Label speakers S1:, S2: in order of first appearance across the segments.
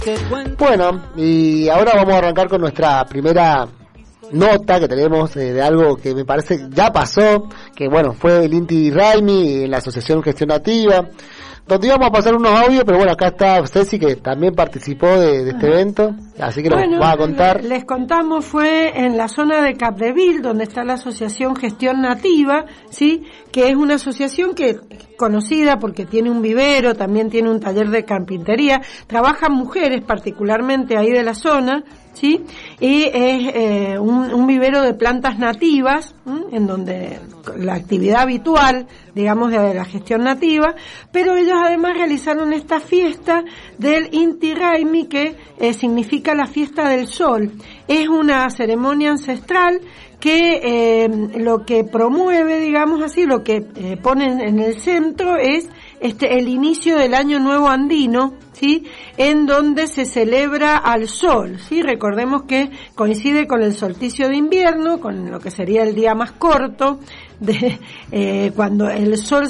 S1: Bueno, y ahora vamos a arrancar con nuestra primera nota que tenemos de algo que me parece ya pasó, que bueno, fue el Inti Raymi, la Asociación Gestionativa, donde íbamos a pasar unos audios, pero bueno, acá está Ceci, que también participó de este evento, así que nos va a contar.
S2: Les contamos, fue en la zona de Capdeville, donde está la Asociación Gestión Nativa, ¿sí? Que es una asociación que conocida porque tiene un vivero, también tiene un taller de carpintería, trabajan mujeres particularmente ahí de la zona, ¿sí? Y es un vivero de plantas nativas, en donde la actividad habitual, digamos, de la gestión nativa, pero ellos además realizaron esta fiesta del Inti Raymi, que significa la fiesta del sol. Es una ceremonia ancestral que lo que promueve, digamos así, lo que pone en el centro es el inicio del Año Nuevo Andino, ¿sí? En donde se celebra al sol, ¿sí? Recordemos que coincide con el solsticio de invierno, con lo que sería el día más corto, de cuando el sol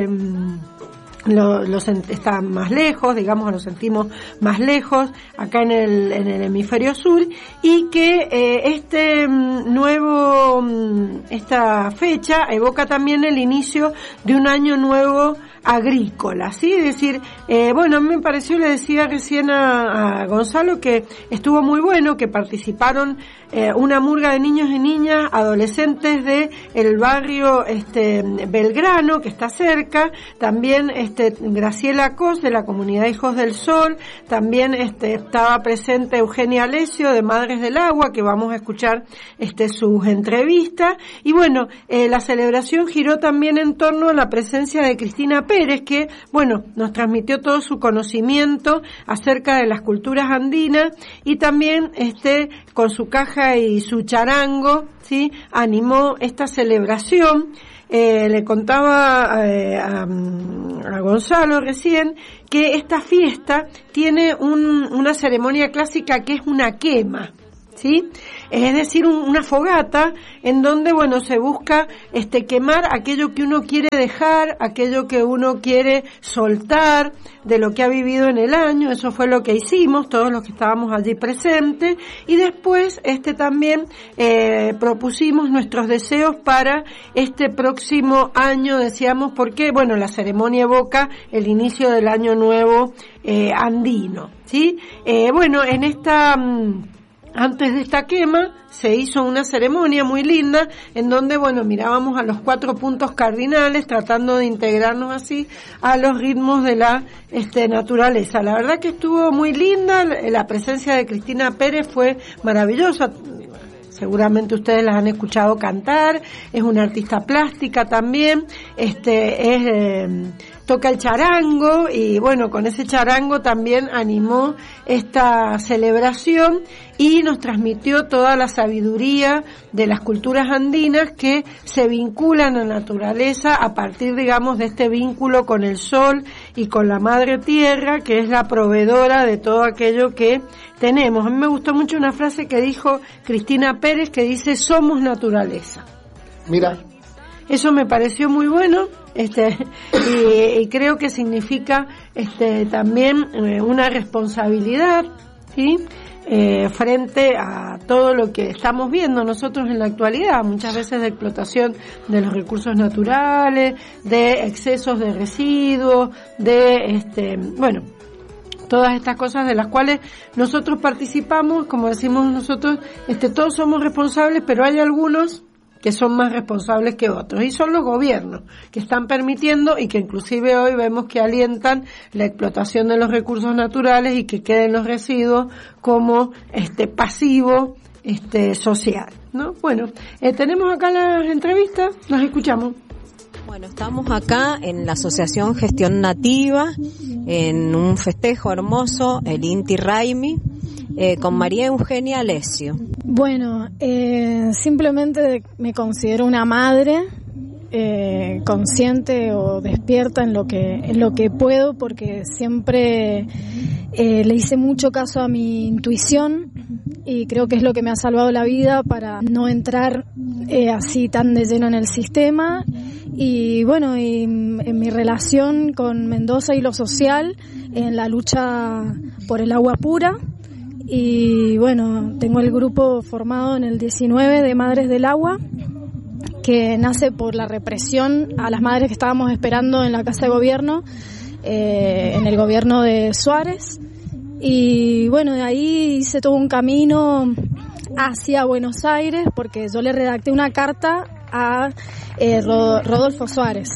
S2: está más lejos, digamos, lo sentimos más lejos acá en el hemisferio sur, y que esta fecha evoca también el inicio de un año nuevo agrícola, ¿sí? Es decir, bueno, a mí me pareció, le decía recién a Gonzalo, que estuvo muy bueno, que participaron una murga de niños y niñas, adolescentes de el barrio Belgrano, que está cerca, también Graciela Cos, de la comunidad Hijos del Sol, también estaba presente Eugenia Alessio, de Madres del Agua, que vamos a escuchar sus entrevistas, y bueno, la celebración giró también en torno a la presencia de Cristina Pérez, que, bueno, nos transmitió todo su conocimiento acerca de las culturas andinas, y también con su caja y su charango, ¿sí? Animó esta celebración. Le contaba a Gonzalo recién que esta fiesta tiene una ceremonia clásica que es una quema, ¿sí? Es decir, una fogata en donde, bueno, se busca quemar aquello que uno quiere dejar, aquello que uno quiere soltar de lo que ha vivido en el año. Eso fue lo que hicimos todos los que estábamos allí presentes, y después también propusimos nuestros deseos para este próximo año, decíamos, porque bueno, la ceremonia evoca el inicio del año nuevo andino, ¿sí? Bueno, antes de esta quema se hizo una ceremonia muy linda en donde, bueno, mirábamos a los 4 puntos cardinales tratando de integrarnos así a los ritmos de la naturaleza. La verdad que estuvo muy linda, la presencia de Cristina Pérez fue maravillosa. Seguramente ustedes las han escuchado cantar, es una artista plástica también, toca el charango, y bueno, con ese charango también animó esta celebración y nos transmitió toda la sabiduría de las culturas andinas que se vinculan a la naturaleza a partir, digamos, de este vínculo con el sol y con la madre tierra, que es la proveedora de todo aquello que tenemos. A mí me gustó mucho una frase que dijo Cristina Pérez, que dice: somos naturaleza.
S1: Mira.
S2: Eso me pareció muy bueno, y creo que significa también una responsabilidad, ¿sí? Frente a todo lo que estamos viendo nosotros en la actualidad, muchas veces de explotación de los recursos naturales, de excesos de residuos, bueno, todas estas cosas de las cuales nosotros participamos, como decimos nosotros, todos somos responsables, pero hay algunos que son más responsables que otros, y son los gobiernos que están permitiendo, y que inclusive hoy vemos que alientan la explotación de los recursos naturales y que queden los residuos como pasivo social, ¿no? Bueno, tenemos acá las entrevistas, las escuchamos.
S3: Bueno, estamos acá en la Asociación Gestión Nativa, en un festejo hermoso, el Inti Raymi, con María Eugenia Alessio.
S4: Bueno, simplemente me considero una madre consciente o despierta en lo que puedo, porque siempre le hice mucho caso a mi intuición, y creo que es lo que me ha salvado la vida para no entrar así tan de lleno en el sistema. Y bueno, y en mi relación con Mendoza y lo social, en la lucha por el agua pura. Y bueno, tengo el grupo formado en el 19 de Madres del Agua, que nace por la represión a las madres que estábamos esperando en la Casa de Gobierno, en el gobierno de Suárez. Y bueno, de ahí hice todo un camino hacia Buenos Aires, porque yo le redacté una carta a Rodolfo Suárez,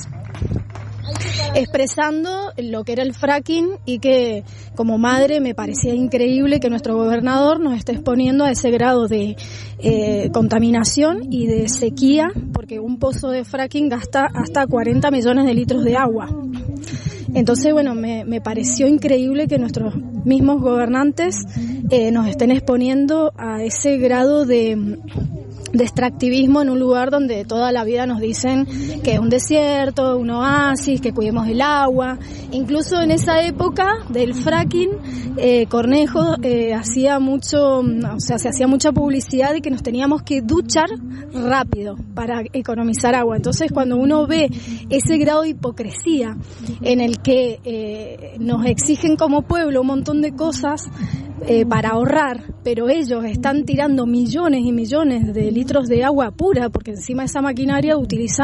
S4: expresando lo que era el fracking, y que como madre me parecía increíble que nuestro gobernador nos esté exponiendo a ese grado de contaminación y de sequía, porque un pozo de fracking gasta hasta 40 millones de litros de agua. Entonces, bueno, me pareció increíble que nuestros mismos gobernantes nos estén exponiendo a ese grado de extractivismo en un lugar donde toda la vida nos dicen que es un desierto, un oasis, que cuidemos el agua. Incluso en esa época del fracking, Cornejo hacía mucho, se hacía mucha publicidad de que nos teníamos que duchar rápido para economizar agua. Entonces, cuando uno ve ese grado de hipocresía en el que nos exigen como pueblo un montón de cosas para ahorrar, pero ellos están tirando millones y millones de litros de agua pura, porque encima esa maquinaria utiliza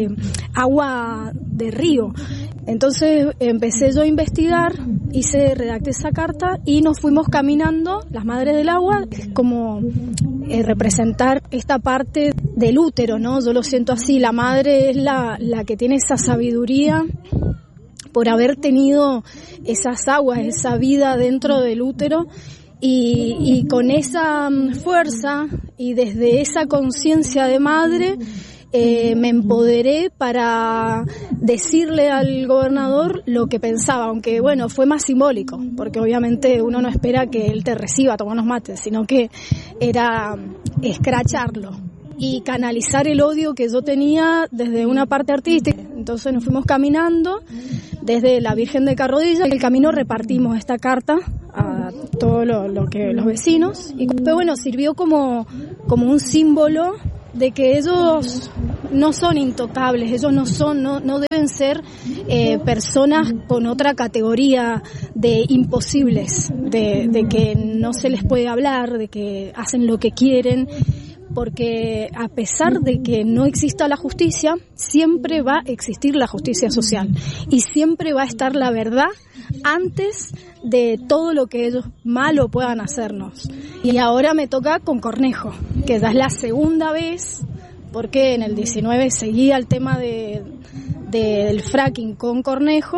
S4: agua de río. Entonces empecé yo a investigar, redacté esa carta y nos fuimos caminando, las Madres del Agua, como representar esta parte del útero, ¿no? Yo lo siento así, la madre es la que tiene esa sabiduría por haber tenido esas aguas, esa vida dentro del útero, y con esa fuerza y desde esa conciencia de madre me empoderé para decirle al gobernador lo que pensaba, aunque bueno, fue más simbólico, porque obviamente uno no espera que él te reciba a tomar unos mates, sino que era escracharlo y canalizar el odio que yo tenía desde una parte artística. Entonces nos fuimos caminando desde la Virgen de Carrodilla, y en el camino repartimos esta carta a todos los vecinos, y pero bueno, sirvió como un símbolo de que ellos no son intocables, ellos no deben ser personas con otra categoría de imposibles, de que no se les puede hablar, de que hacen lo que quieren, porque a pesar de que no exista la justicia, siempre va a existir la justicia social y siempre va a estar la verdad antes de todo lo que ellos malo puedan hacernos. Y ahora me toca con Cornejo, que ya es la segunda vez, porque en el 19 seguía el tema del fracking con Cornejo,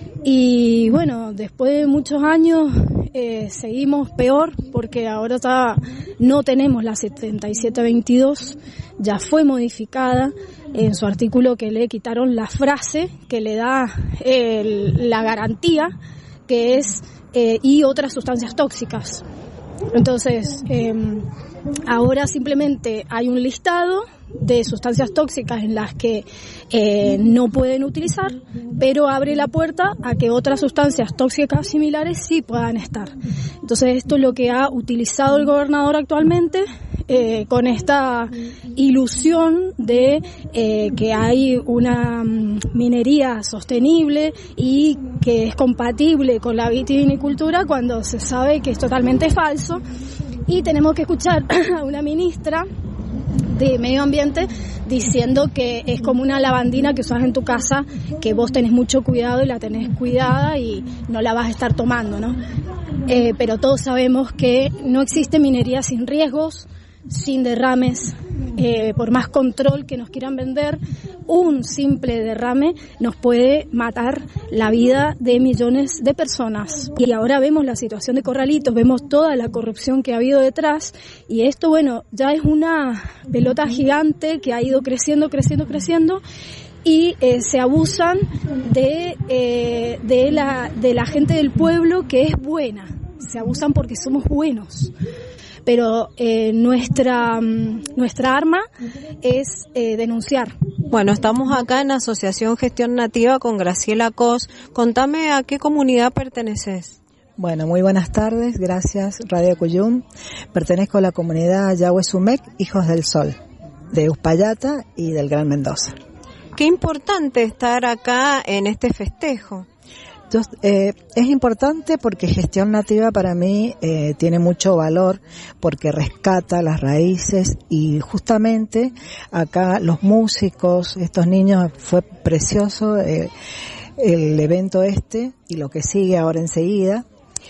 S4: y bueno, después de muchos años seguimos peor, porque ahora ya no tenemos la 7722, ya fue modificada. En su artículo que le quitaron la frase que le da la garantía, que es y otras sustancias tóxicas. Entonces, ahora simplemente hay un listado de sustancias tóxicas en las que no pueden utilizar, pero abre la puerta a que otras sustancias tóxicas similares sí puedan estar. Entonces, esto es lo que ha utilizado el gobernador actualmente, con esta ilusión de que hay una minería sostenible y que es compatible con la vitivinicultura, cuando se sabe que es totalmente falso. Y tenemos que escuchar a una ministra de Medio Ambiente diciendo que es como una lavandina que usas en tu casa, que vos tenés mucho cuidado y la tenés cuidada y no la vas a estar tomando, ¿no? Pero todos sabemos que no existe minería sin riesgos, sin derrames. Por más control que nos quieran vender, un simple derrame nos puede matar la vida de millones de personas. Y ahora vemos la situación de Corralitos, vemos toda la corrupción que ha habido detrás, y esto, bueno, ya es una pelota gigante que ha ido creciendo, y se abusan de la gente del pueblo que es buena, se abusan porque somos buenos. Pero nuestra arma es denunciar.
S3: Bueno, estamos acá en Asociación Gestión Nativa con Graciela Cos. Contame a qué comunidad perteneces.
S5: Bueno, muy buenas tardes, gracias Radio Cuyum. Pertenezco a la comunidad Yahweh Sumec, Hijos del Sol, de Uspallata y del Gran Mendoza.
S3: Qué importante estar acá en este festejo.
S5: Es importante porque Gestión Nativa para mí tiene mucho valor porque rescata las raíces y justamente acá los músicos, estos niños, fue precioso el evento y lo que sigue ahora enseguida,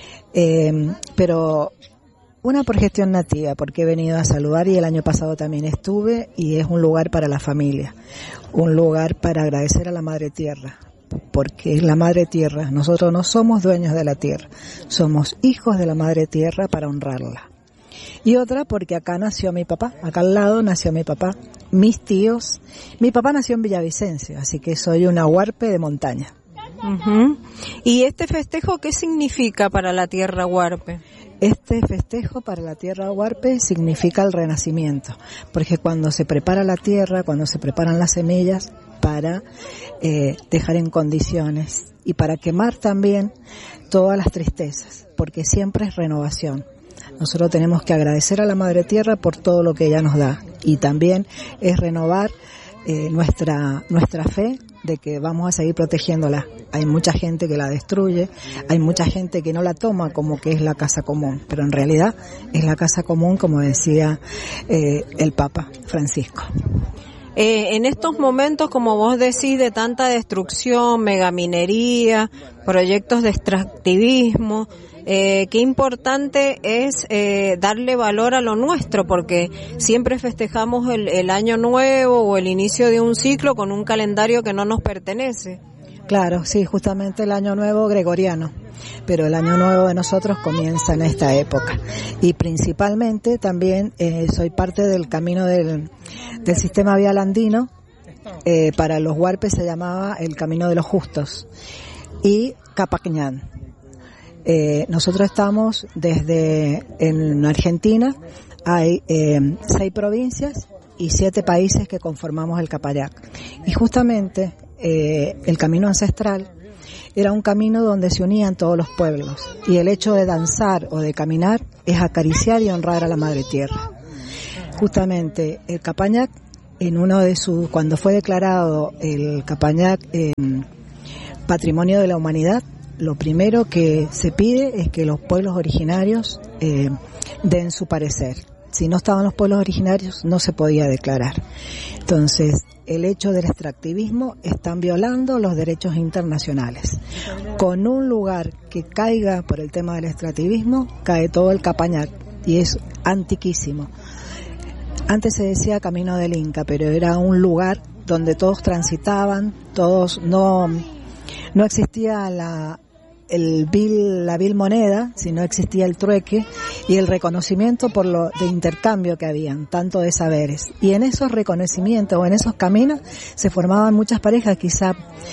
S5: pero una por Gestión Nativa porque he venido a saludar y el año pasado también estuve y es un lugar para la familia, un lugar para agradecer a la Madre Tierra. Porque es la Madre Tierra, nosotros no somos dueños de la tierra, somos hijos de la Madre Tierra para honrarla. Y otra porque acá nació mi papá, acá al lado nació mi papá, mis tíos, mi papá nació en Villavicencio, así que soy una huarpe de montaña.
S3: Uh-huh. ¿Y este festejo qué significa para la tierra huarpe?
S5: Este festejo para la tierra huarpe significa el renacimiento, porque cuando se prepara la tierra, cuando se preparan las semillas para dejar en condiciones y para quemar también todas las tristezas, porque siempre es renovación. Nosotros tenemos que agradecer a la Madre Tierra por todo lo que ella nos da y también es renovar nuestra fe de que vamos a seguir protegiéndola. Hay mucha gente que la destruye, hay mucha gente que no la toma como que es la casa común, pero en realidad es la casa común, como decía el Papa Francisco.
S3: En estos momentos, como vos decís, de tanta destrucción, megaminería, proyectos de extractivismo, qué importante es darle valor a lo nuestro, porque siempre festejamos el año nuevo o el inicio de un ciclo con un calendario que no nos pertenece.
S5: Claro, sí, justamente el año nuevo gregoriano, pero el año nuevo de nosotros comienza en esta época. Y principalmente también soy parte del camino del sistema vial andino, para los huarpes se llamaba el Camino de los Justos, y Capacñán. Nosotros estamos en Argentina, hay 6 provincias y 7 países que conformamos el Capayac. Y justamente el camino ancestral era un camino donde se unían todos los pueblos y el hecho de danzar o de caminar es acariciar y honrar a la Madre Tierra. Justamente el Capañac, cuando fue declarado el Capañac Patrimonio de la Humanidad, lo primero que se pide es que los pueblos originarios den su parecer. Si no estaban los pueblos originarios no se podía declarar. Entonces, el hecho del extractivismo están violando los derechos internacionales. Con un lugar que caiga por el tema del extractivismo, cae todo el Capañac y es antiquísimo. Antes se decía Camino del Inca, pero era un lugar donde todos transitaban, no existía la vil moneda, sino existía el trueque y el reconocimiento por lo de intercambio que habían, tanto de saberes. Y en esos reconocimientos o en esos caminos se formaban muchas parejas, quizá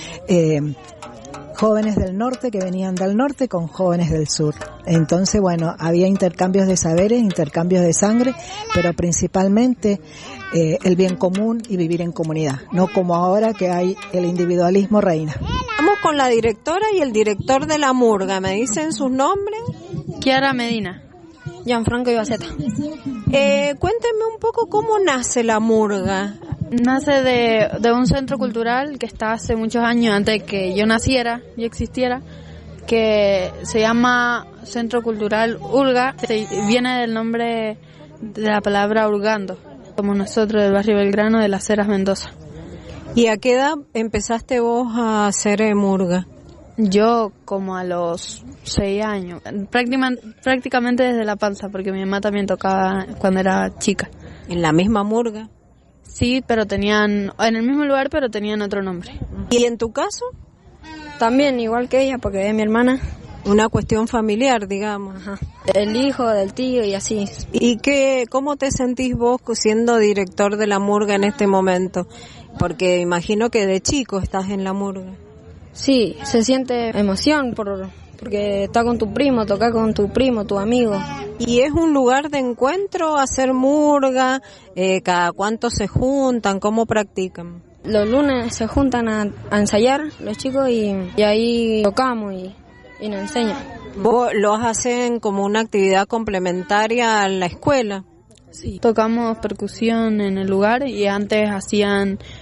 S5: jóvenes del norte que venían del norte con jóvenes del sur. Entonces, bueno, había intercambios de saberes, intercambios de sangre, pero principalmente el bien común y vivir en comunidad, no como ahora que hay el individualismo reina.
S3: Vamos con la directora y el director de la murga. ¿Me dicen sus nombres?
S6: Kiara Medina.
S7: Gianfranco Ibaceta.
S3: Cuéntenme un poco cómo nace la murga.
S6: Nace de un centro cultural que está hace muchos años, antes de que yo naciera, yo existiera, que se llama Centro Cultural Urga. Viene del nombre de la palabra hurgando, como nosotros del barrio Belgrano de Las Heras, Mendoza.
S3: ¿Y a qué edad empezaste vos a hacer murga?
S6: Yo como a los 6 años, prácticamente desde la panza, porque mi mamá también tocaba cuando era chica.
S3: ¿En la misma murga?
S6: Sí, pero tenían, en el mismo lugar, pero tenían otro nombre.
S3: ¿Y en tu caso?
S7: También, igual que ella, porque es mi hermana.
S3: Una cuestión familiar, digamos.
S7: Ajá. El hijo del tío y así.
S3: ¿Y cómo te sentís vos siendo director de la murga en este momento? Porque imagino que de chico estás en la murga.
S7: Sí, se siente emoción porque está con tu primo, toca con tu primo, tu amigo.
S3: ¿Y es un lugar de encuentro hacer murga? ¿Cada cuánto se juntan? ¿Cómo practican?
S7: Los lunes se juntan a ensayar los chicos y ahí tocamos y nos enseñan.
S3: ¿Vos los hacen como una actividad complementaria a la escuela?
S6: Sí, tocamos percusión en el lugar y antes hacían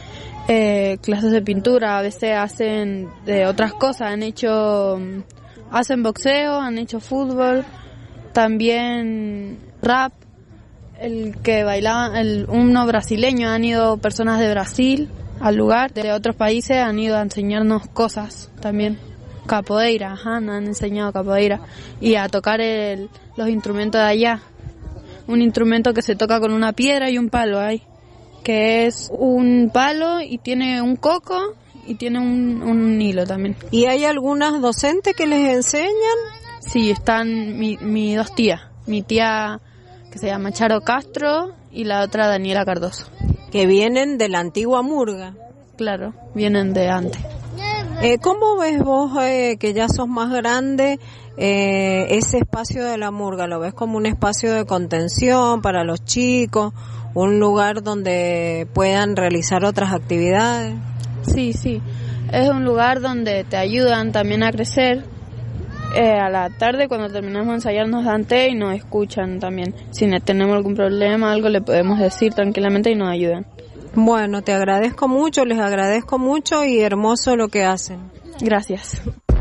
S6: clases de pintura, a veces hacen de otras cosas, hacen boxeo, han hecho fútbol, también rap, el que bailaba, uno brasileño, han ido personas de Brasil al lugar, de otros países han ido a enseñarnos cosas también. Capoeira, nos han enseñado capoeira y a tocar los instrumentos de allá. Un instrumento que se toca con una piedra y un palo ahí, que es un palo y tiene un coco y tiene un hilo también.
S3: ¿Y hay algunas docentes que les enseñan?
S6: Sí, están mis dos tías, mi tía que se llama Charo Castro y la otra Daniela Cardoso.
S3: Que vienen de la antigua murga.
S6: Claro, vienen de antes.
S3: ¿Cómo ves vos, que ya sos más grande, ese espacio de la murga? ¿Lo ves como un espacio de contención para los chicos, un lugar donde puedan realizar otras actividades?
S6: Sí, es un lugar donde te ayudan también a crecer. A la tarde cuando terminamos de ensayar nos dan té y nos escuchan también. Si tenemos algún problema, algo le podemos decir tranquilamente y nos ayudan.
S3: Bueno, te agradezco mucho, les agradezco mucho y hermoso lo que hacen.
S6: Gracias.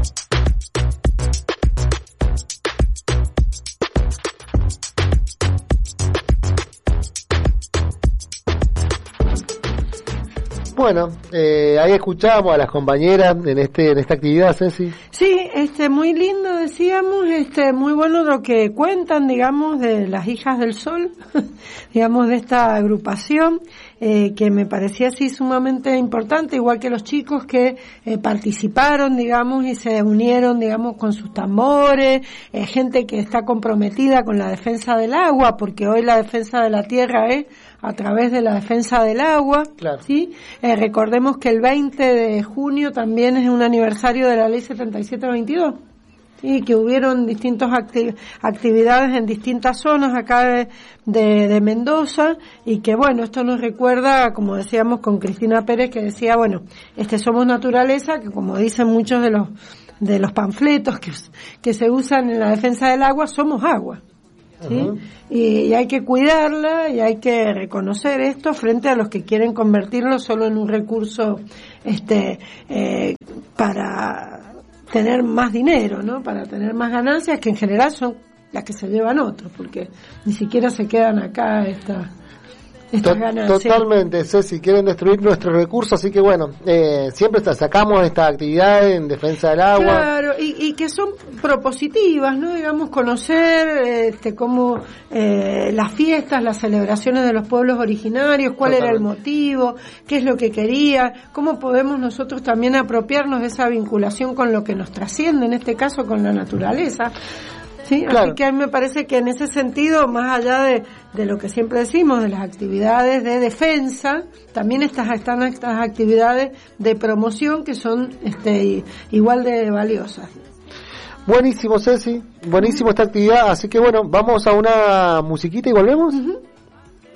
S1: Bueno, ahí escuchamos a las compañeras en esta actividad, Ceci.
S2: Sí, muy lindo, decíamos, muy bueno lo que cuentan, digamos, de las Hijas del Sol, digamos, de esta agrupación, que me parecía así sumamente importante, igual que los chicos que participaron, digamos, y se unieron, digamos, con sus tambores, gente que está comprometida con la defensa del agua, porque hoy la defensa de la tierra es a través de la defensa del agua, claro. ¿Sí? Recordemos que el 20 de junio también es un aniversario de la Ley 7722, y que hubieron distintas actividades en distintas zonas acá de Mendoza, y que bueno, esto nos recuerda, como decíamos con Cristina Pérez, que decía, bueno, somos naturaleza, que como dicen muchos de los panfletos que se usan en la defensa del agua, somos agua. ¿Sí? Uh-huh. Y hay que cuidarla y hay que reconocer esto frente a los que quieren convertirlo solo en un recurso para tener más dinero, ¿no? Para tener más ganancias, que en general son las que se llevan otros, porque ni siquiera se quedan acá estas ganancias.
S1: Totalmente, Ceci, quieren destruir nuestros recursos, así que bueno, siempre sacamos esta actividad en defensa del agua.
S2: Claro, y que son propositivas, ¿no? Digamos, conocer cómo las fiestas, las celebraciones de los pueblos originarios, cuál era el motivo, qué es lo que quería, cómo podemos nosotros también apropiarnos de esa vinculación con lo que nos trasciende, en este caso con la naturaleza. Sí, claro. Así que a mí me parece que en ese sentido, más allá de lo que siempre decimos, de las actividades de defensa, también están estas actividades de promoción que son igual de valiosas.
S1: Buenísimo, Ceci, buenísimo esta actividad, así que bueno, vamos a una musiquita y volvemos. Uh-huh.